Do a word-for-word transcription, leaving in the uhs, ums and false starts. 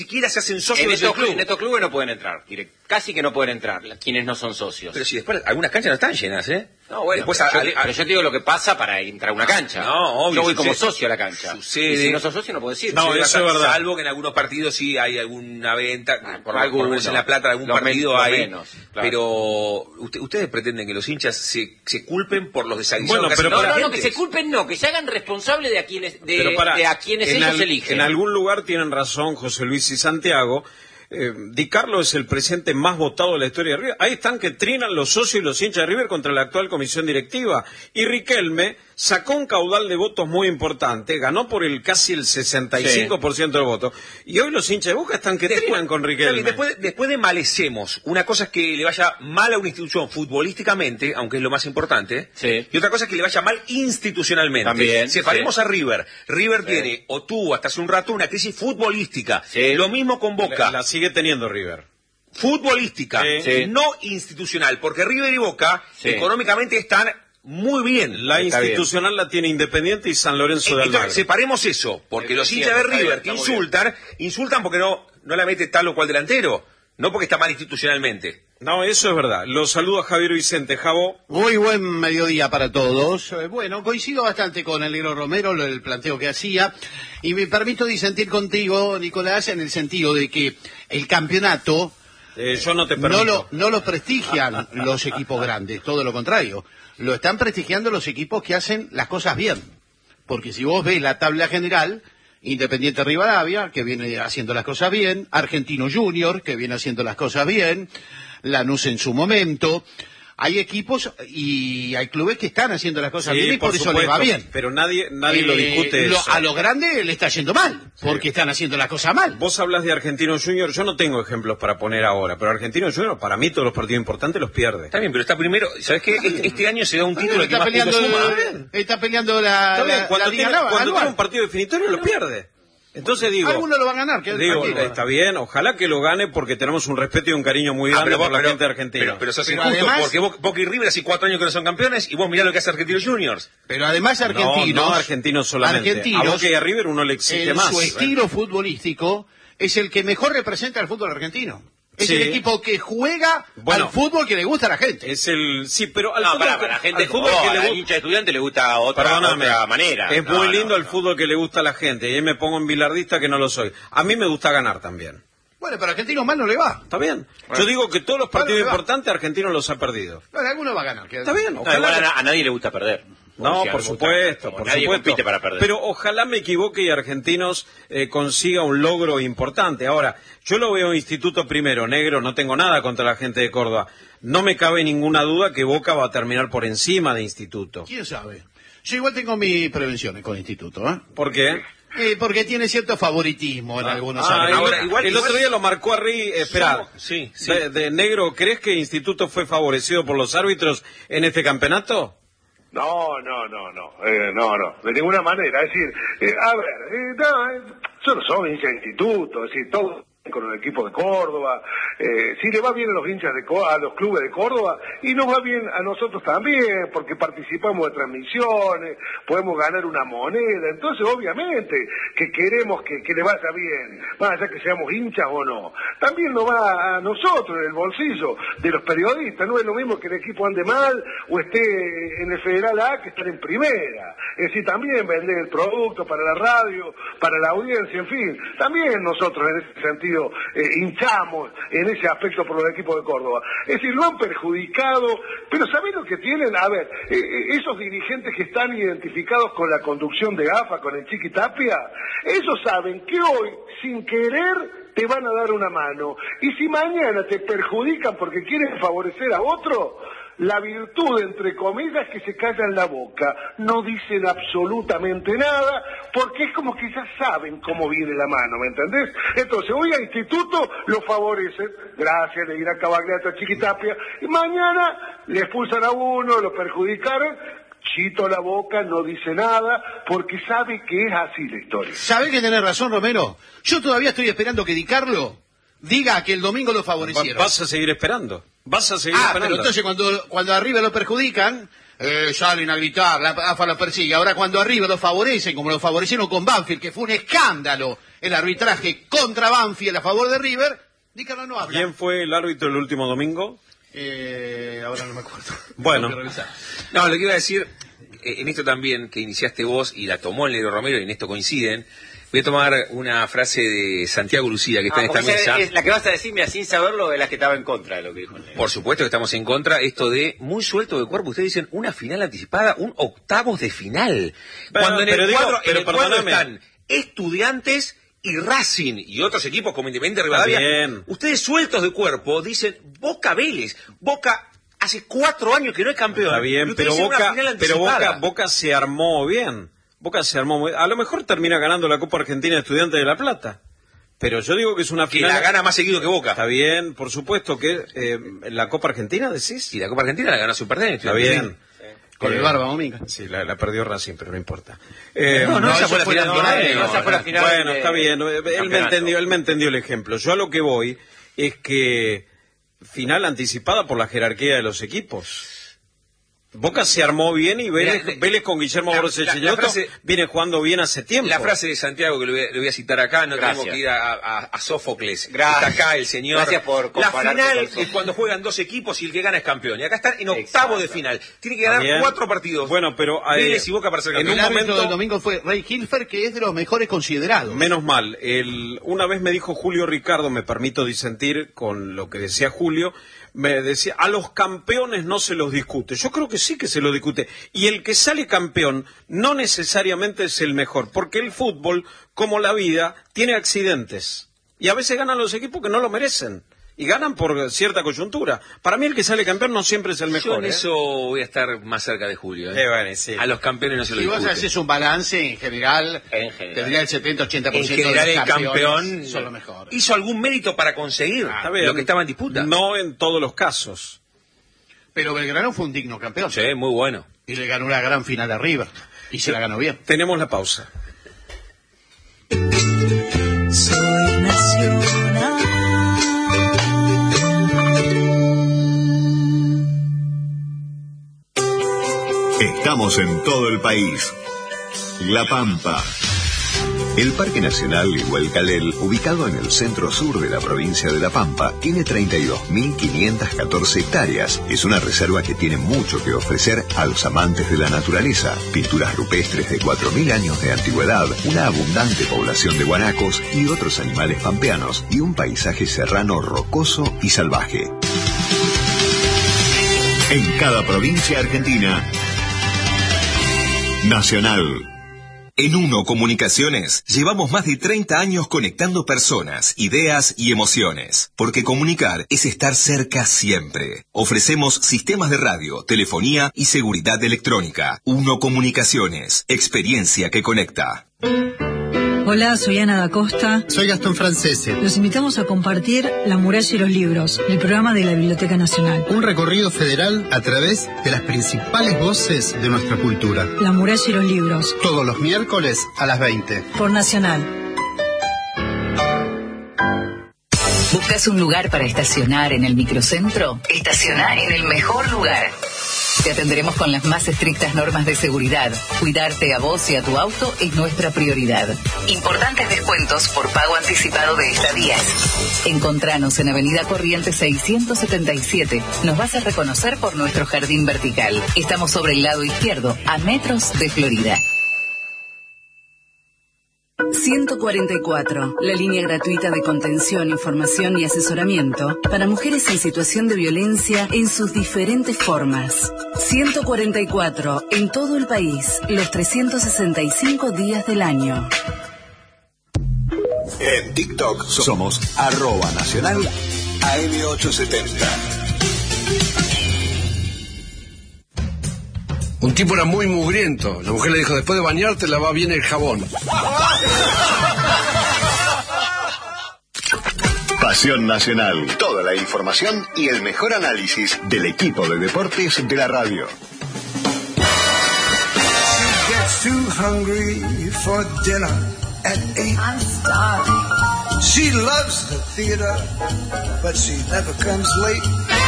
siquiera se hacen socios en de estos, club. en estos clubes no pueden entrar, casi que no pueden entrar quienes no son socios. Pero si después algunas canchas no están llenas, ¿eh? No, bueno, después pero, a, yo, a, pero yo te digo lo que pasa para entrar a una cancha. No, obvio. Yo voy sucede, como socio a la cancha. Sucede. Y si no sos socio no puedo decir. No, sí, eso es verdad. Salvo que en algunos partidos sí hay alguna venta, ah, por, algo por en La Plata, en algún lo partido men, hay. Menos, claro. Pero usted, ustedes pretenden que los hinchas se, se culpen por los desaguisados. Bueno, pero no, no, no, que se culpen no, que se hagan responsables de a quienes, de, para, de a quienes ellos al, eligen. En algún lugar tienen razón José Luis y Santiago. Eh, Di Carlo es el presidente más votado de la historia de River. Ahí están que trinan los socios y los hinchas de River contra la actual comisión directiva. Y Riquelme sacó un caudal de votos muy importante, ganó por el casi el sesenta y cinco por ciento sí. de votos. Y hoy los hinchas de Boca están que después, trinan con Riquelme. Después, después de malecemos, una cosa es que le vaya mal a una institución futbolísticamente, aunque es lo más importante, sí. y otra cosa es que le vaya mal institucionalmente. También, Separemos sí. a River. River sí. tiene, o tuvo hasta hace un rato, una crisis futbolística. Sí. Lo mismo con Boca. La, la sigue teniendo River. Futbolística, sí. no institucional, porque River y Boca sí. económicamente están muy bien. La Está institucional bien. La tiene Independiente y San Lorenzo de Almagro. Separemos eso, porque los hinchas de River que insultan, insultan porque no, no la mete tal o cual delantero, no porque está mal institucionalmente. No, eso es verdad. Los saludo a Javier Vicente. Javo. Muy buen mediodía para todos. Eh, bueno, coincido bastante con el negro Romero, el planteo que hacía, y me permito disentir contigo, Nicolás, en el sentido de que el campeonato eh, yo no te permito. No lo, no lo prestigian los equipos grandes, todo lo contrario. Lo están prestigiando los equipos que hacen las cosas bien. Porque si vos ves la tabla general, Independiente Rivadavia, que viene haciendo las cosas bien, Argentino Junior, que viene haciendo las cosas bien, Lanús en su momento. Hay equipos y hay clubes que están haciendo las cosas sí, bien y por, por eso supuesto, les va bien. Pero nadie nadie eh, lo discute lo, eso. A los grandes le está yendo mal, porque sí. están haciendo las cosas mal. Vos hablas de Argentino Junior, yo no tengo ejemplos para poner ahora, pero Argentino Junior, para mí, todos los partidos importantes los pierde. Está bien, pero está primero. ¿Sabes qué? Este, este año se da un título está que peleando, más puntos suma. Está peleando la, está bien, la, cuando la tiene, Liga cuando tiene un partido partido definitorio lo pierde. Entonces digo, algunos lo van a ganar, que digo, está bien, ojalá que lo gane porque tenemos un respeto y un cariño muy grande ah, por la pero, gente argentina. Pero, pero, pero eso es injusto, además, porque Boca y River hace cuatro años que no son campeones y vos mirá lo que hace Argentinos Juniors. Pero además argentinos, no, no argentinos solamente. Argentinos, a Boca y a River uno le exige en más. Su estilo futbolístico es el que mejor representa al fútbol argentino. Es sí. el equipo que juega bueno, al fútbol que le gusta a la gente. Es el sí, pero al no, fútbol, para, para la gente al fútbol oh, que le gusta, hincha de estudiante le gusta otra, otra manera. Es no, muy no, lindo no, el no. fútbol que le gusta a la gente. Y ahí me pongo en bilardista que no lo soy. A mí me gusta ganar también. Bueno, pero a Argentino mal no le va. Está bien. Bueno. Yo digo que todos los partidos no importantes Argentinos los ha perdido. Bueno, alguno va a ganar. Está bien. No, igual a, a nadie le gusta perder. No, por supuesto, por nadie supuesto. compite para perder. Pero ojalá me equivoque y Argentinos eh, consiga un logro importante. Ahora, yo lo veo Instituto primero, negro, no tengo nada contra la gente de Córdoba. No me cabe ninguna duda que Boca va a terminar por encima de Instituto. ¿Quién sabe? Yo igual tengo mis prevenciones con Instituto, ¿eh? ¿Por qué? Eh, porque tiene cierto favoritismo en ah, algunos ah, años. Ahora, igual, el igual, otro día lo marcó a Ri, eh, espera, sí, sí. De, de negro, ¿crees que Instituto fue favorecido por los árbitros en este campeonato? No, no, no, no, eh, no, no, de ninguna manera. Es decir, eh, a ver, eh, no, eh, yo no soy hincha de Instituto, es decir, todo con el equipo de Córdoba, eh, si le va bien a los hinchas de a los clubes de Córdoba y nos va bien a nosotros también porque participamos de transmisiones, podemos ganar una moneda, entonces obviamente que queremos que, que le vaya bien, más allá que seamos hinchas o no, también nos va a nosotros en el bolsillo de los periodistas, no es lo mismo que el equipo ande mal o esté en el Federal A que estar en primera, es decir, también vender el producto para la radio, para la audiencia, en fin, también nosotros en ese sentido Eh, hinchamos en ese aspecto por los equipos de Córdoba. Es decir, lo han perjudicado, pero ¿sabés lo que tienen? A ver, eh, esos dirigentes que están identificados con la conducción de A F A, con el Chiqui Tapia, ellos saben que hoy, sin querer, te van a dar una mano. Y si mañana te perjudican porque quieren favorecer a otro, la virtud, entre comillas, es que se callan la boca, no dicen absolutamente nada, porque es como que ya saben cómo viene la mano, ¿me entendés? Entonces, hoy a Instituto lo favorecen, gracias, le dirá Cavagliato a Chiquitapia, y mañana le expulsan a uno, lo perjudicaron, chito la boca, no dice nada, porque sabe que es así la historia. ¿Sabe que tenés razón, Romero? Yo todavía estoy esperando que Di Carlo diga que el domingo lo favorecieron. Vas a seguir esperando. Vas a seguir ah, esperando. Pero entonces cuando, cuando arriba lo perjudican, eh, salen a gritar, la AFA lo persigue. Ahora cuando arriba lo favorecen, como lo favorecieron con Banfield, que fue un escándalo el arbitraje contra Banfield a favor de River, Di Carlo no habla. ¿Quién fue el árbitro el último domingo? Eh, ahora no me acuerdo. Bueno. No, lo que iba a decir, en esto también, que iniciaste vos y la tomó el Negro Romero, y en esto coinciden, voy a tomar una frase de Santiago Lucía, que está ah, en esta mesa. Es la que vas a decir, mira, sin saberlo, de la que estaba en contra de lo que dijo. Por supuesto que estamos en contra. Esto de muy suelto de cuerpo, ustedes dicen una final anticipada, un octavos de final. Bueno, Cuando en pero el digo, cuadro, pero en el cuadro perdóname. están Estudiantes y Racing y otros equipos como Independiente Rivadavia. Bien. Ustedes sueltos de cuerpo dicen Boca Vélez. Boca hace cuatro años que no es campeón. Está bien, pero Boca, pero Boca, Boca se armó bien. Boca se armó muy... A lo mejor termina ganando la Copa Argentina Estudiantes de La Plata. Pero yo digo que es una que final... la gana más seguido que Boca. Está bien, por supuesto que... Eh, ¿La Copa Argentina decís? Y la Copa Argentina la ganó Superden. Está bien. Con eh, el Barba Dominga. Sí, la, la perdió Racing, pero no importa. Eh, no, no, no, esa eso fue la fue final. la No, final, no, no, esa fue la final Bueno, de- está bien. Él me, campeonato. entendió, él me entendió el ejemplo. Yo a lo que voy es que final anticipada por la jerarquía de los equipos. Boca se armó bien y Vélez, Mira, Vélez con Guillermo la- Borges la- la Chelotto frase- viene jugando bien hace tiempo. La frase de Santiago, que le voy a, le voy a citar acá, no Gracias. tenemos que ir a, a, a Sófocles. Gracias. Está acá el señor. Gracias por La compararte final con es Sófocles. cuando juegan dos equipos y el que gana es campeón. Y acá están en octavo Exacto. de final. Tiene que Está ganar bien. cuatro partidos. Bueno, pero eh, Vélez y Boca para ser en campeón. un El árbitro momento- del domingo fue Ray Hilfer, que es de los mejores considerados. Menos mal. El, una vez me dijo Julio Ricardo, me permito disentir con lo que decía Julio, me decía, a los campeones no se los discute. Yo creo que sí que se los discute. Y el que sale campeón no necesariamente es el mejor, porque el fútbol, como la vida, tiene accidentes. Y a veces ganan los equipos que no lo merecen. Y ganan por cierta coyuntura. Para mí el que sale campeón no siempre es el Yo mejor. en ¿eh? eso voy a estar más cerca de Julio. ¿eh? Eh, bueno, sí. A los campeones no se los Si vos discute. haces un balance, en general, En general. tendría el setenta ochenta por En ciento general de el los campeones campeón son los mejores. hizo algún mérito para conseguir Está bien. lo que estaba en disputa. No en todos los casos. Pero Belgrano fue un digno campeón. Sí, muy bueno. Y le ganó una gran final a River. Y se la ganó bien. Tenemos la pausa. Soy nacional. Estamos en todo el país. La Pampa. El Parque Nacional Igualcalel, ubicado en el centro-sur de la provincia de La Pampa, tiene treinta y dos mil quinientas catorce hectáreas. Es una reserva que tiene mucho que ofrecer a los amantes de la naturaleza. Pinturas rupestres de cuatro mil años de antigüedad, una abundante población de guanacos y otros animales pampeanos, y un paisaje serrano rocoso y salvaje. En cada provincia argentina, Nacional. En Uno Comunicaciones llevamos más de treinta años conectando personas, ideas y emociones, porque comunicar es estar cerca siempre. Ofrecemos sistemas de radio, telefonía y seguridad electrónica. Uno Comunicaciones, experiencia que conecta. Hola, soy Ana da Costa. Soy Gastón Francese. Los invitamos a compartir La muralla y los libros, el programa de la Biblioteca Nacional. Un recorrido federal a través de las principales voces de nuestra cultura. La muralla y los libros, Todos los miércoles a las veinte. por Nacional. ¿Buscas un lugar para estacionar en el microcentro? Estacionar en el mejor lugar. Te atenderemos con las más estrictas normas de seguridad. Cuidarte a vos y a tu auto es nuestra prioridad. Importantes descuentos por pago anticipado de estadías. Encontranos en Avenida Corrientes seiscientos setenta y siete. Nos vas a reconocer por nuestro jardín vertical. Estamos sobre el lado izquierdo, a metros de Florida. ciento cuarenta y cuatro, la línea gratuita de contención, información y asesoramiento para mujeres en situación de violencia en sus diferentes formas. ciento cuarenta y cuatro, en todo el país, los trescientos sesenta y cinco días del año. En TikTok somos arroba nacional A M ochocientos setenta. Un tipo era muy mugriento. La mujer le dijo, después de bañarte, lava bien el jabón. Pasión Nacional. Toda la información y el mejor análisis del equipo de deportes de la radio. She gets too hungry for dinner at eight. I'm starving. She loves the theater, but she never comes late.